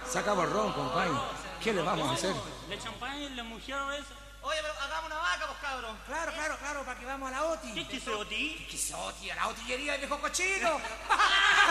Se acabó el ron, compadre. ¿Qué le vamos a hacer? La champaña, la mujer es... Oye, pero hagamos una vaca, pues, cabrón. Claro, para que vamos a la OTI. ¿Qué es eso, Oti? ¿Qué es OTI? A la otillería del viejo cochino.